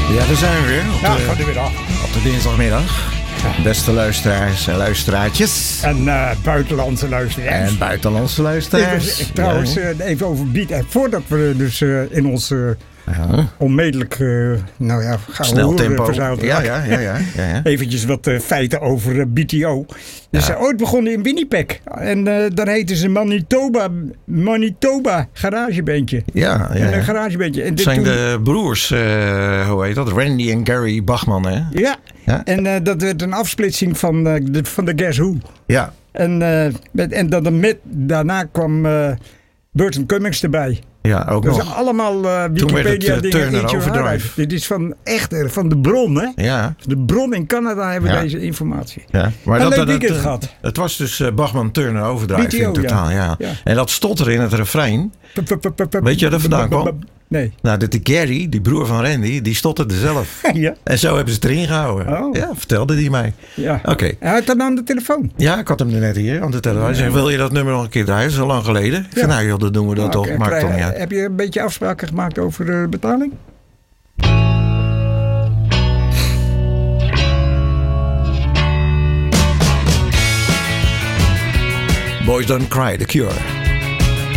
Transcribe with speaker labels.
Speaker 1: Ja, daar zijn we weer.
Speaker 2: Gaat er weer af.
Speaker 1: Op de dinsdagmiddag. Ja. Beste luisteraars en luisteraartjes.
Speaker 2: En buitenlandse luisteraars.
Speaker 1: En buitenlandse luisteraars.
Speaker 2: Trouwens, even over Beat. Voordat we dus in ons onmiddellijk gaan
Speaker 1: snel tempo.
Speaker 2: Ja. Eventjes wat feiten over BTO. Dus ze ooit begonnen in Winnipeg. En dan heten ze Manitoba garagebandje.
Speaker 1: Ja.
Speaker 2: Een garagebandje. En
Speaker 1: het zijn de broers, hoe heet dat? Randy en Gary Bachman, hè?
Speaker 2: Ja. En dat werd een afsplitsing van de Guess Who.
Speaker 1: Ja.
Speaker 2: En daarna kwam Burton Cummings erbij.
Speaker 1: Ja, ook
Speaker 2: dat
Speaker 1: nog.
Speaker 2: zijn allemaal
Speaker 1: Toen werd
Speaker 2: Wikipedia-dingen.
Speaker 1: Turner Overdrive.
Speaker 2: Dit is van de bron, hè?
Speaker 1: Ja.
Speaker 2: De bron in Canada hebben deze informatie.
Speaker 1: Ja. Maar
Speaker 2: een leuk weekend gehad.
Speaker 1: Het was dus Bachman Turner Overdrive
Speaker 2: BTO,
Speaker 1: in totaal, ja. En dat stotteren in het refrein. Weet je waar dat vandaan kwam?
Speaker 2: Nee.
Speaker 1: Nou, de Gary, die broer van Randy, die stotterde zelf.
Speaker 2: Ja.
Speaker 1: En zo hebben ze het erin gehouden.
Speaker 2: Oh.
Speaker 1: Ja, vertelde hij mij.
Speaker 2: Ja.
Speaker 1: Oké.
Speaker 2: Hij had hem aan de telefoon.
Speaker 1: Ja, ik had hem net hier aan de telefoon. Hij zei, wil je dat nummer nog een keer draaien? Zo lang geleden. Ik zei, nou joh, dat doen we dan toch. Maakt toch niet uit.
Speaker 2: Heb je een beetje afspraken gemaakt over de betaling?
Speaker 1: Boys Don't Cry, The Cure.